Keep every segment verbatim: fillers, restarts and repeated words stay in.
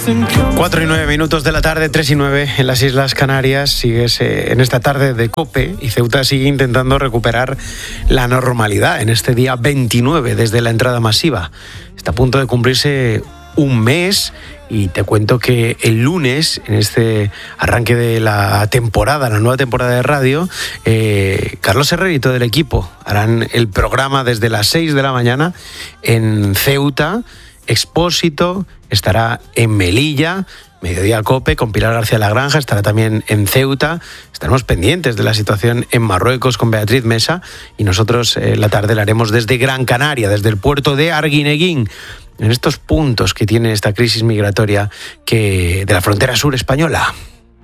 Cuatro y nueve minutos de la tarde, tres y nueve en las Islas Canarias. Sigues eh, en esta tarde de COPE y Ceuta sigue intentando recuperar la normalidad en este día veintinueve desde la entrada masiva. Está a punto de cumplirse un mes y te cuento que el lunes, en este arranque de la temporada, la nueva temporada de radio, eh, Carlos Herrera y todo el equipo harán el programa desde las seis de la mañana en Ceuta. Expósito estará en Melilla, Mediodía COPE, con Pilar García Lagranja, estará también en Ceuta. Estaremos pendientes de la situación en Marruecos con Beatriz Mesa y nosotros eh, la tarde la haremos desde Gran Canaria, desde el puerto de Arguineguín, en estos puntos que tiene esta crisis migratoria que de la frontera sur española.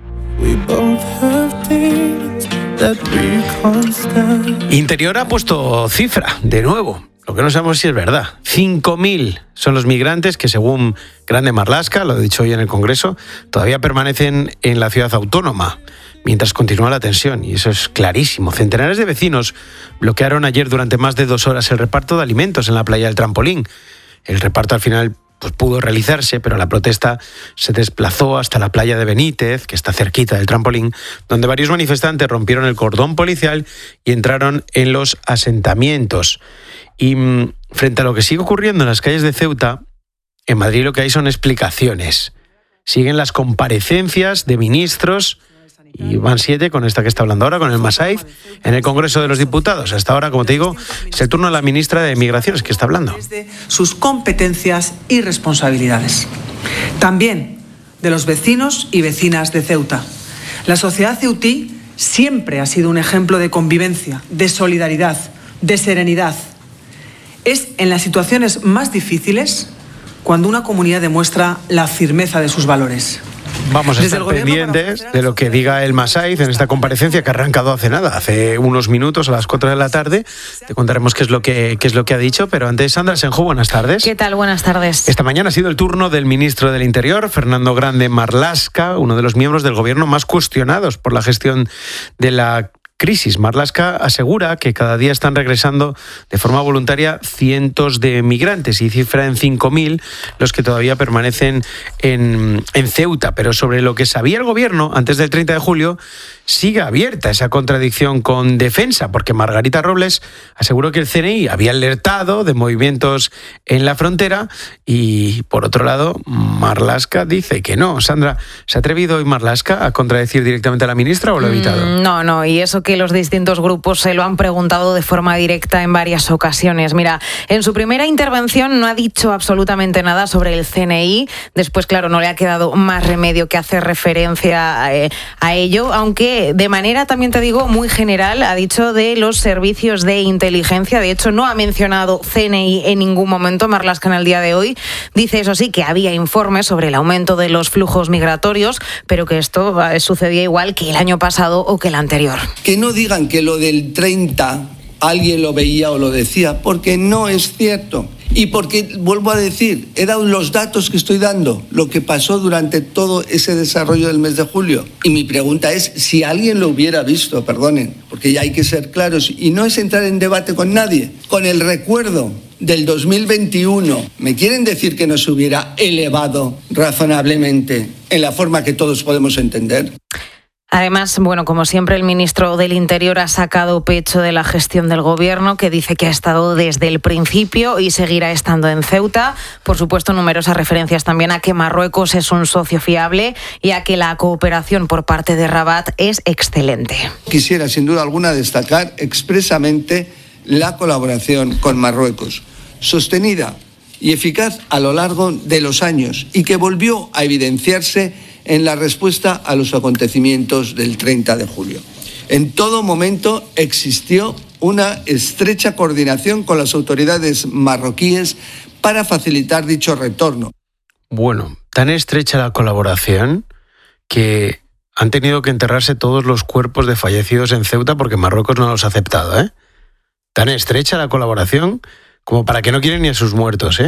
Interior ha puesto cifra, de nuevo. Lo que no sabemos si es verdad. cinco mil son los migrantes que, según Grande Marlaska, lo he dicho hoy en el Congreso, todavía permanecen en la ciudad autónoma, mientras continúa la tensión. Y eso es clarísimo. Centenares de vecinos bloquearon ayer durante más de dos horas el reparto de alimentos en la playa del Trampolín. El reparto al final pues, pudo realizarse, pero la protesta se desplazó hasta la playa de Benítez, que está cerquita del Trampolín, donde varios manifestantes rompieron el cordón policial y entraron en los asentamientos. Y mmm, frente a lo que sigue ocurriendo en las calles de Ceuta, en Madrid lo que hay son explicaciones. Siguen las comparecencias de ministros, y van siete con esta que está hablando ahora, con el Masaiz, en el Congreso de los Diputados. Hasta ahora, como te digo, es el turno de la ministra de Migraciones, que está hablando. Desde sus competencias y responsabilidades. También de los vecinos y vecinas de Ceuta. La sociedad ceutí siempre ha sido un ejemplo de convivencia, de solidaridad, de serenidad. Es en las situaciones más difíciles cuando una comunidad demuestra la firmeza de sus valores. Vamos a estar pendientes de lo que diga el Masaiz en esta comparecencia que ha arrancado hace nada, hace unos minutos, a las cuatro de la tarde. Te contaremos qué es lo que, qué es lo que ha dicho, pero antes, Sandra Senju, buenas tardes. ¿Qué tal? Buenas tardes. Esta mañana ha sido el turno del ministro del Interior, Fernando Grande Marlaska, uno de los miembros del gobierno más cuestionados por la gestión de la crisis. Marlaska asegura que cada día están regresando de forma voluntaria cientos de migrantes y cifra en cinco mil los que todavía permanecen en, en Ceuta. Pero sobre lo que sabía el gobierno antes del treinta de julio, sigue abierta esa contradicción con Defensa, porque Margarita Robles aseguró que el C N I había alertado de movimientos en la frontera y, por otro lado, Marlaska dice que no. Sandra, ¿se ha atrevido hoy Marlaska a contradecir directamente a la ministra o lo ha evitado? Mm, no, no, y eso que los distintos grupos se lo han preguntado de forma directa en varias ocasiones. Mira, en su primera intervención no ha dicho absolutamente nada sobre el C N I. Después, claro, no le ha quedado más remedio que hacer referencia a, a ello, aunque de manera, también te digo, muy general, ha dicho de los servicios de inteligencia. De hecho, no ha mencionado C N I en ningún momento. Marlaska en el día de hoy dice, eso sí, que había informes sobre el aumento de los flujos migratorios, pero que esto sucedía igual que el año pasado o que el anterior. Que no digan que lo del treinta alguien lo veía o lo decía, porque no es cierto. Y porque, vuelvo a decir, eran los datos que estoy dando, lo que pasó durante todo ese desarrollo del mes de julio. Y mi pregunta es, si alguien lo hubiera visto, perdonen, porque ya hay que ser claros, y no es entrar en debate con nadie, con el recuerdo del dos mil veintiuno, ¿me quieren decir que no se hubiera elevado razonablemente en la forma que todos podemos entender? Además, bueno, como siempre, el ministro del Interior ha sacado pecho de la gestión del gobierno, que dice que ha estado desde el principio y seguirá estando en Ceuta. Por supuesto, numerosas referencias también a que Marruecos es un socio fiable y a que la cooperación por parte de Rabat es excelente. Quisiera, sin duda alguna, destacar expresamente la colaboración con Marruecos, sostenida y eficaz a lo largo de los años y que volvió a evidenciarse en la respuesta a los acontecimientos del treinta de julio. En todo momento existió una estrecha coordinación con las autoridades marroquíes para facilitar dicho retorno. Bueno, tan estrecha la colaboración que han tenido que enterrarse todos los cuerpos de fallecidos en Ceuta porque Marruecos no los ha aceptado, ¿eh? Tan estrecha la colaboración como para que no quieren ni a sus muertos, ¿eh?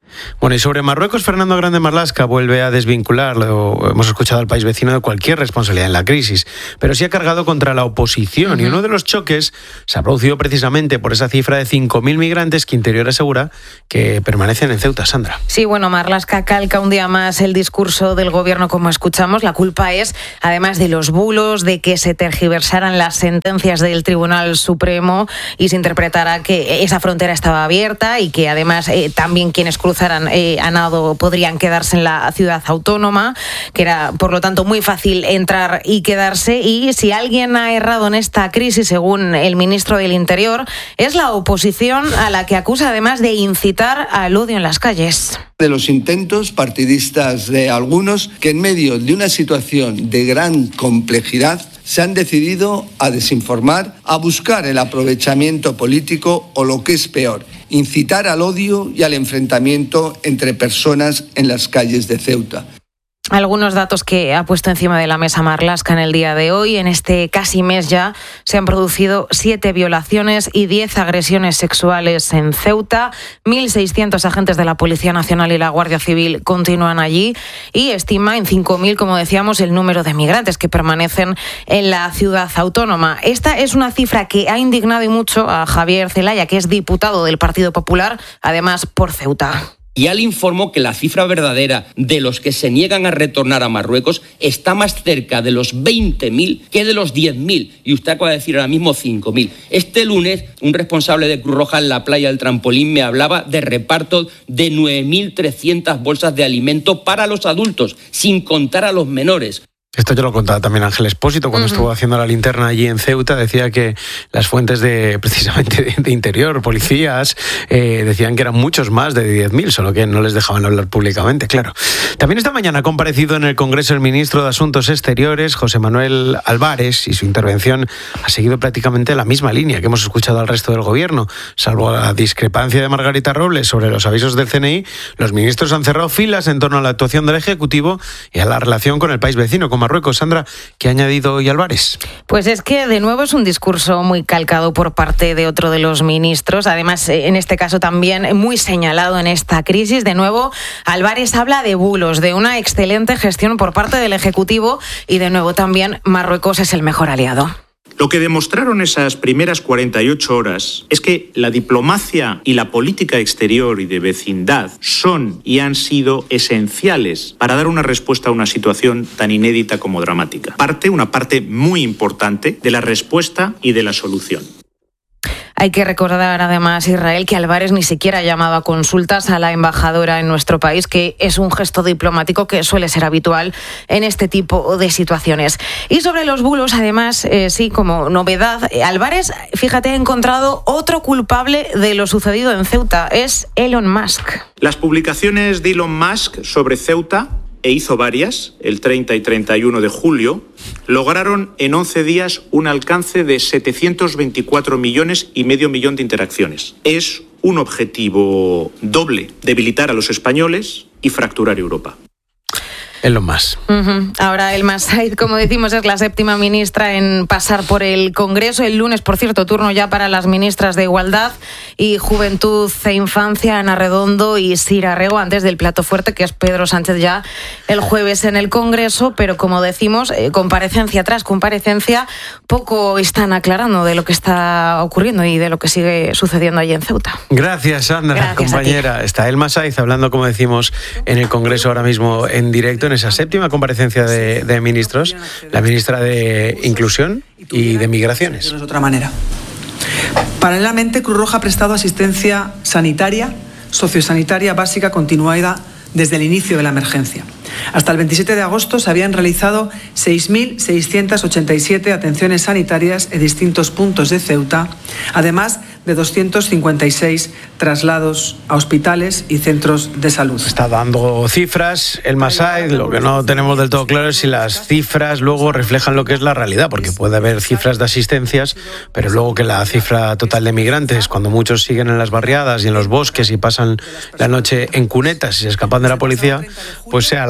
Bueno, y sobre Marruecos, Fernando Grande Marlaska vuelve a desvincular, lo hemos escuchado, al país vecino de cualquier responsabilidad en la crisis, pero sí ha cargado contra la oposición. Uh-huh. Y uno de los choques se ha producido precisamente por esa cifra de cinco mil migrantes que Interior asegura que permanecen en Ceuta. Sandra. Sí, bueno, Marlaska calca un día más el discurso del gobierno, como escuchamos. La culpa es, además de los bulos, de que se tergiversaran las sentencias del Tribunal Supremo y se interpretara que esa frontera estaba abierta y que además eh, también quienes cruzan Eh, a nado podrían quedarse en la ciudad autónoma, que era por lo tanto muy fácil entrar y quedarse. Y si alguien ha errado en esta crisis, según el ministro del Interior, es la oposición, a la que acusa además de incitar al odio en las calles. De los intentos partidistas de algunos que en medio de una situación de gran complejidad se han decidido a desinformar, a buscar el aprovechamiento político o, lo que es peor, incitar al odio y al enfrentamiento entre personas en las calles de Ceuta. Algunos datos que ha puesto encima de la mesa Marlaska en el día de hoy. En este casi mes ya se han producido siete violaciones y diez agresiones sexuales en Ceuta. mil seiscientos agentes de la Policía Nacional y la Guardia Civil continúan allí y estima en cinco mil, como decíamos, el número de migrantes que permanecen en la ciudad autónoma. Esta es una cifra que ha indignado y mucho a Javier Zelaya, que es diputado del Partido Popular, además por Ceuta. Ya le informó que la cifra verdadera de los que se niegan a retornar a Marruecos está más cerca de los veinte mil que de los diez mil. Y usted acaba de decir ahora mismo cinco mil. Este lunes, un responsable de Cruz Roja en la playa del Trampolín me hablaba de reparto de nueve mil trescientas bolsas de alimento para los adultos, sin contar a los menores. Esto ya lo contaba también Ángel Expósito cuando uh-huh. estuvo haciendo la linterna allí en Ceuta. Decía que las fuentes de precisamente de, de Interior, policías, eh, decían que eran muchos más de diez mil, solo que no les dejaban hablar públicamente, claro. También esta mañana ha comparecido en el Congreso el ministro de Asuntos Exteriores, José Manuel Álvarez, y su intervención ha seguido prácticamente la misma línea que hemos escuchado al resto del gobierno. Salvo la discrepancia de Margarita Robles sobre los avisos del C N I, los ministros han cerrado filas en torno a la actuación del Ejecutivo y a la relación con el país vecino, con Marruecos. Sandra, ¿qué ha añadido hoy Álvarez? Pues es que de nuevo es un discurso muy calcado por parte de otro de los ministros, además en este caso también muy señalado en esta crisis. De nuevo, Álvarez habla de bulos, de una excelente gestión por parte del Ejecutivo y de nuevo también Marruecos es el mejor aliado. Lo que demostraron esas primeras cuarenta y ocho horas es que la diplomacia y la política exterior y de vecindad son y han sido esenciales para dar una respuesta a una situación tan inédita como dramática. Parte, una parte muy importante de la respuesta y de la solución. Hay que recordar además, Israel, que Álvarez ni siquiera llamaba a consultas a la embajadora en nuestro país, que es un gesto diplomático que suele ser habitual en este tipo de situaciones. Y sobre los bulos, además, eh, sí, como novedad, Álvarez, fíjate, ha encontrado otro culpable de lo sucedido en Ceuta, es Elon Musk. Las publicaciones de Elon Musk sobre Ceuta, e hizo varias, el treinta y treinta y uno de julio, lograron en once días un alcance de setecientos veinticuatro millones y medio millón de interacciones. Es un objetivo doble: debilitar a los españoles y fracturar Europa. Elon Musk. Uh-huh. Ahora Elma Said, como decimos, es la séptima ministra en pasar por el Congreso. El lunes, por cierto, turno ya para las ministras de Igualdad y Juventud e Infancia, Ana Redondo y Sira Rego, antes del plato fuerte, que es Pedro Sánchez ya el jueves en el Congreso. Pero como decimos, eh, comparecencia tras comparecencia, poco están aclarando de lo que está ocurriendo y de lo que sigue sucediendo allí en Ceuta. Gracias, Sandra, Gracias, compañera. Está Elma Said hablando, como decimos, en el Congreso ahora mismo en directo, en esa séptima comparecencia de, de ministros, la ministra de Inclusión y de Migraciones. De otra manera. Paralelamente, Cruz Roja ha prestado asistencia sanitaria, sociosanitaria básica continuada desde el inicio de la emergencia. Hasta el veintisiete de agosto se habían realizado seis mil seiscientas ochenta y siete atenciones sanitarias en distintos puntos de Ceuta, además de doscientos cincuenta y seis traslados a hospitales y centros de salud. Está dando cifras el Masaid. Lo que no tenemos del todo claro es si las cifras luego reflejan lo que es la realidad, porque puede haber cifras de asistencias, pero luego que la cifra total de migrantes, cuando muchos siguen en las barriadas y en los bosques y pasan la noche en cunetas y se escapan de la policía, pues sea la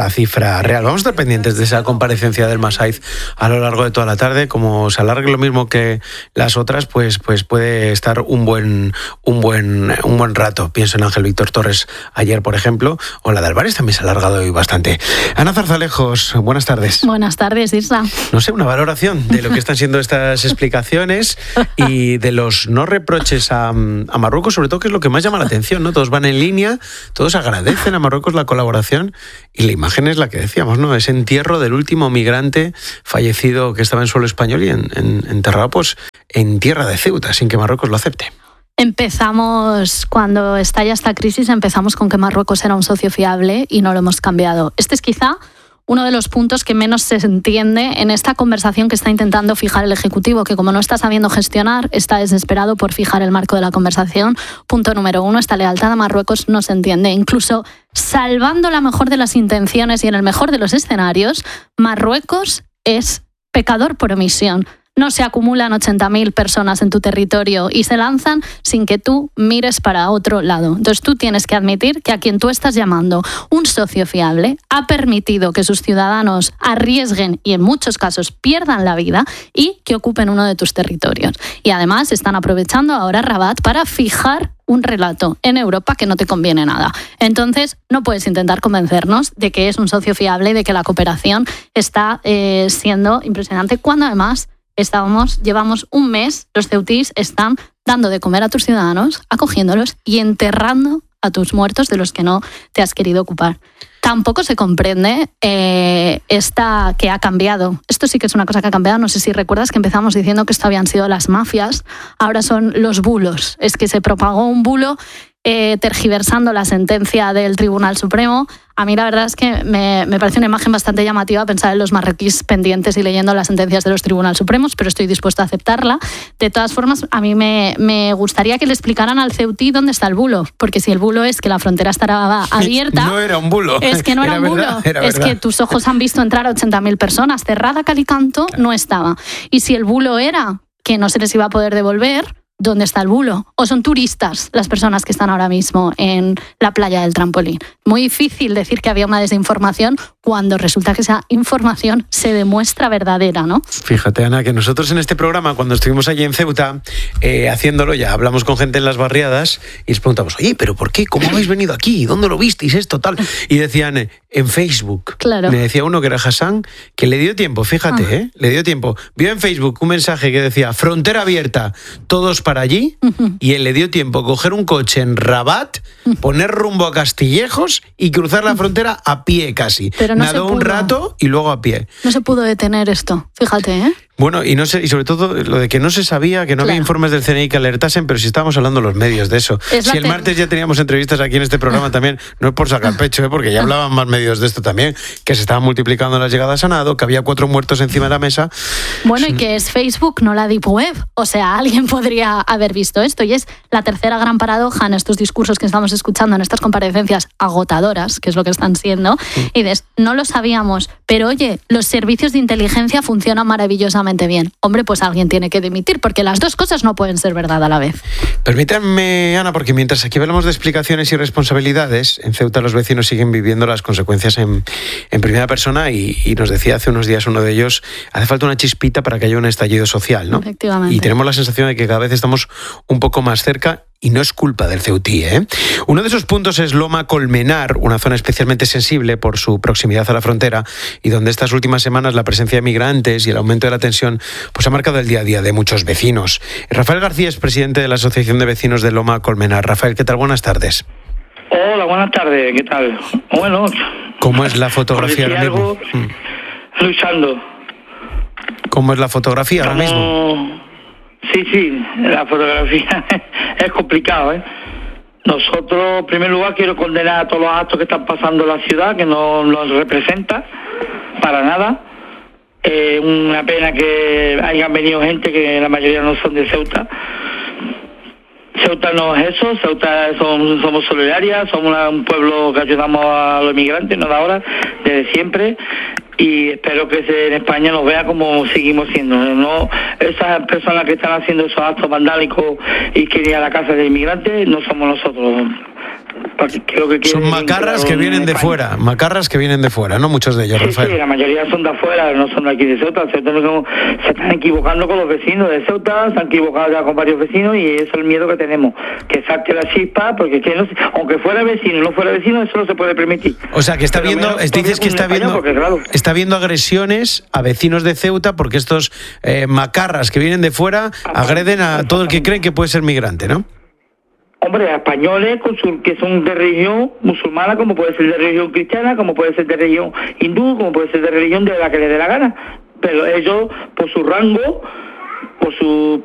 la cifra real. Vamos a estar pendientes de esa comparecencia del Masaiz a lo largo de toda la tarde. Como se alargue lo mismo que las otras, pues, pues puede estar un buen, un buen, un buen rato. Pienso en Ángel Víctor Torres ayer, por ejemplo, o la de Álvarez también se ha alargado hoy bastante. Ana Zarzalejos, buenas tardes. Buenas tardes, Isra. No sé, una valoración de lo que están siendo estas explicaciones y de los no reproches a, a Marruecos, sobre todo, que es lo que más llama la atención, ¿no? Todos van en línea, todos agradecen a Marruecos la colaboración y la imagen es la que decíamos, ¿no? Ese entierro del último migrante fallecido que estaba en suelo español y en, en, enterrado pues, en tierra de Ceuta, sin que Marruecos lo acepte. Empezamos, cuando estalla esta crisis, empezamos con que Marruecos era un socio fiable y no lo hemos cambiado. Este es quizá uno de los puntos que menos se entiende en esta conversación que está intentando fijar el Ejecutivo, que como no está sabiendo gestionar, está desesperado por fijar el marco de la conversación. Punto número uno, esta lealtad a Marruecos no se entiende. Incluso salvando la mejor de las intenciones y en el mejor de los escenarios, Marruecos es pecador por omisión. No se acumulan ochenta mil personas en tu territorio y se lanzan sin que tú mires para otro lado. Entonces tú tienes que admitir que a quien tú estás llamando un socio fiable ha permitido que sus ciudadanos arriesguen y en muchos casos pierdan la vida y que ocupen uno de tus territorios. Y además están aprovechando ahora Rabat para fijar un relato en Europa que no te conviene nada. Entonces, no puedes intentar convencernos de que es un socio fiable y de que la cooperación está eh, siendo impresionante, cuando además estábamos, llevamos un mes, los ceutís están dando de comer a tus ciudadanos, acogiéndolos y enterrando a tus muertos de los que no te has querido ocupar. Tampoco se comprende eh, esta que ha cambiado. Esto sí que es una cosa que ha cambiado. No sé si recuerdas que empezamos diciendo que esto habían sido las mafias, ahora son los bulos. Es que se propagó un bulo eh, tergiversando la sentencia del Tribunal Supremo. A mí la verdad es que me, me parece una imagen bastante llamativa pensar en los marroquíes pendientes y leyendo las sentencias de los Tribunales Supremos, pero estoy dispuesta a aceptarla. De todas formas, a mí me, me gustaría que le explicaran al ceutí dónde está el bulo, porque si el bulo es que la frontera estará abierta... No era un bulo. Es que no era, era un verdad, bulo. Era es verdad. Que tus ojos han visto entrar a ochenta mil personas. Cerrada cal y canto, claro. No estaba. Y si el bulo era que no se les iba a poder devolver, ¿dónde está el bulo? ¿O son turistas las personas que están ahora mismo en la playa del Trampolín? Muy difícil decir que había una desinformación cuando resulta que esa información se demuestra verdadera, ¿no? Fíjate, Ana, que nosotros en este programa, cuando estuvimos allí en Ceuta, eh, haciéndolo, ya hablamos con gente en las barriadas y les preguntamos, oye, ¿pero por qué? ¿Cómo habéis venido aquí? ¿Dónde lo visteis esto, tal? Y decían, eh, en Facebook. Claro. Me decía uno que era Hassan, que le dio tiempo, fíjate, ah. ¿eh? Le dio tiempo. Vio en Facebook un mensaje que decía, frontera abierta, todos para allí, uh-huh. Y él le dio tiempo a coger un coche en Rabat, uh-huh. poner rumbo a Castillejos y cruzar la frontera a pie casi. Pero no Nadó un rato y luego a pie. No se pudo detener esto, fíjate, ¿eh? Bueno, y no sé, y sobre todo lo de que no se sabía, que no claro. había informes del C N I que alertasen, pero si estábamos hablando los medios de eso. Es si el te... martes ya teníamos entrevistas aquí en este programa también, no es por sacar pecho, ¿eh? Porque ya hablaban más medios de esto también, que se estaban multiplicando las llegadas a nado, que había cuatro muertos encima de la mesa. Bueno, y que es Facebook, no la Deep Web. O sea, alguien podría haber visto esto. Y es la tercera gran paradoja en estos discursos que estamos escuchando, en estas comparecencias agotadoras, que es lo que están siendo. Sí. Y dices, no lo sabíamos, pero oye, los servicios de inteligencia funcionan maravillosamente bien. Hombre, pues alguien tiene que dimitir, porque las dos cosas no pueden ser verdad a la vez. Permítanme, Ana, porque mientras aquí hablamos de explicaciones y responsabilidades, en Ceuta los vecinos siguen viviendo las consecuencias en, en primera persona y, y nos decía hace unos días uno de ellos, hace falta una chispita para que haya un estallido social, ¿no? Efectivamente. Y tenemos la sensación de que cada vez estamos un poco más cerca. Y no es culpa del ceutí, ¿eh? Uno de esos puntos es Loma Colmenar, una zona especialmente sensible por su proximidad a la frontera y donde estas últimas semanas la presencia de migrantes y el aumento de la tensión pues ha marcado el día a día de muchos vecinos. Rafael García es presidente de la Asociación de Vecinos de Loma Colmenar. Rafael, ¿qué tal? Buenas tardes. Hola, buenas tardes. ¿Qué tal? Bueno. ¿Cómo es la fotografía ahora mismo? Algo, luchando. ¿Cómo es la fotografía ahora mismo? Como... Sí, sí, la fotografía es complicado, ¿eh? Nosotros, en primer lugar, quiero condenar a todos los actos que están pasando en la ciudad, que no nos representa para nada. Eh, una pena que hayan venido gente que la mayoría no son de Ceuta. Ceuta no es eso, Ceuta son, somos solidarias, somos una, un pueblo que ayudamos a los inmigrantes, no de ahora, desde siempre. Y espero que se, en España nos vea como seguimos siendo, no esas personas que están haciendo esos actos vandálicos y que ir a la casa de inmigrantes no somos nosotros. Creo que son macarras que vienen de fuera, macarras que vienen de fuera, ¿no? Muchos de ellos, sí, Rafael. Sí, la mayoría son de afuera, no son de aquí de Ceuta. Ceuta no, se están equivocando con los vecinos de Ceuta, se han equivocado ya con varios vecinos y ese es el miedo que tenemos, que salte la chispa, porque que no, aunque fuera vecino, no fuera vecino, eso no se puede permitir. O sea, que está Pero viendo, menos, dices que está viendo, porque, claro, está viendo agresiones a vecinos de Ceuta porque estos eh, macarras que vienen de fuera agreden a todo el que creen que puede ser migrante, ¿no? Hombre, a españoles que son de religión musulmana, como puede ser de religión cristiana, como puede ser de religión hindú, como puede ser de religión de la que le dé la gana. Pero ellos, por su rango, por su